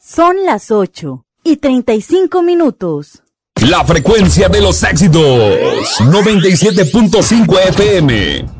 Son las 8:35. La frecuencia de los éxitos. 97.5 FM.